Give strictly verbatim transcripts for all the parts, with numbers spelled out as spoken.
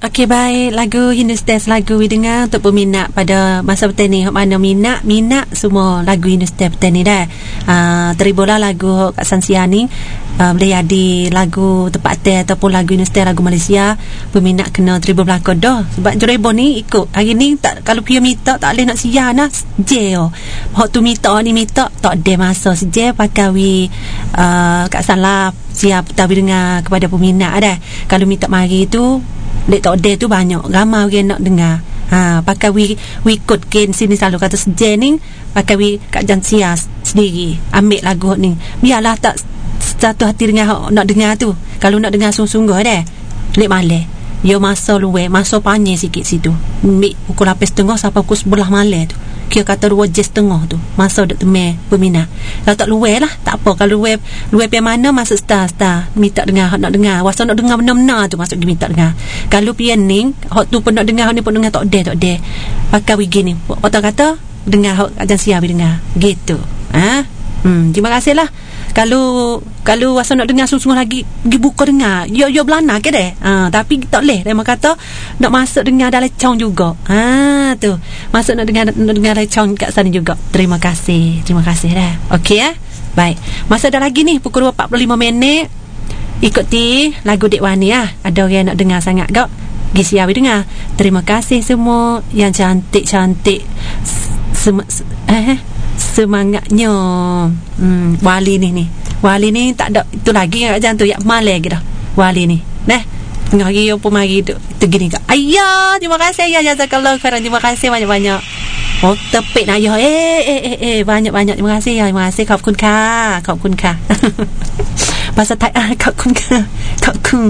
Okey, baik. Lagu Hindustan, lagu we dengar untuk peminat pada masa petani. Hak mana minat, minat semua lagu Hindustan petani dah. Uh, teribola lagu Kak Sansia ni. Uh, boleh jadi lagu tempat teh ataupun lagu Hindustan, lagu Malaysia. Peminat kena teribo belakang dah. Sebab Jurebo ni ikut. Hari ni tak, kalau dia minta tak boleh nak siar nah. Sejel. Hak tu minta ni minta tak ada masa sejel pakai we uh, Kak Salah siap tapi dengar kepada peminat dah. Kalau minta mari tu dek tak ada tu banyak ramai orang nak dengar. Ha, pakai we we ikut ken sini selalu kata sejel ni pakai we Kak Jansia sendiri ambil lagu ni. Biarlah tak satu hati dengar nak dengar tu. Kalau nak dengar sungguh-sungguh dah. Lek malam. Yo masa luwe, masa panjang sikit situ. Ambil pukul lapan setengah sampai pukul sebelah malam tu. Kira kata dua jam setengah tu. Masa duk temai peminat. Kalau tak luwe lah, tak apa. Kalau luwe, luwe pergi mana masuk star-star. Minta dengar, nak dengar. Wasa nak dengar benar-benar tu masuk minta dengar. Kalau pian ni, hak tu pun nak dengar, ni pun dengar tak ada, tak ada. Pakai wigi ni. Orang kata, dengar hak ajan siap dengar. Gitu. Ha? Hmm, terima kasih lah. Kalau kalau wasa nak dengar sungguh lagi pergi buka dengar. Yo yo belana ke deh. Ha, tapi tak leh dia kata nak masuk dengar dalam cong juga. Ha tu. Masuk nak dengar nak dengar dalam cong kat sana juga. Terima kasih. Terima kasih dah. Okey ya. Baik. Masa dah lagi ni pukul dua empat puluh lima minit. Ikuti lagu Dek Wani ah. Ada orang nak dengar sangat gak. Gi siap dengar. Terima kasih semua yang cantik-cantik. Sem- eh semangatnya hmm, Wali ni ni Wali ni tak ada itu lagi macam tu ya malai gitu Wali ni nah tengah hari apa mari tu itu gini kak ayah terima kasih ayah jazakallah khairan terima kasih banyak-banyak oh tepik nak ayah eh eh eh eh banyak-banyak terima kasih ya terima kasih ขอบคุณค่ะ ขอบคุณค่ะ ภาษาไทย ขอบคุณค่ะ ขอบคุณ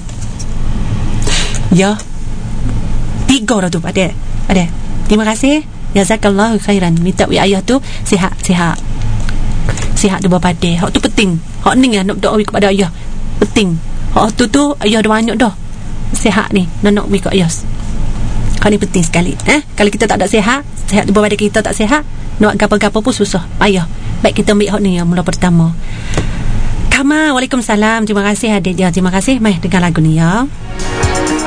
ya tiga dah tu ada ada terima kasih jazakallahu khairan. Minta wi ayah tu sihat sihat sihat tu berpada hak tu penting hak ni nak doa kepada ayah penting hak tu tu ayah dah banyak dah sihat ni nak nak wi kat ayah hak ni penting sekali eh kalau kita tak ada sihat sihat tu berpada kita tak sihat nak gapo-gapo pun susah ayah baik kita ambil hak ni yang mula pertama. Kama waalaikumsalam terima kasih adik ya terima kasih mai dengar lagu ni ya.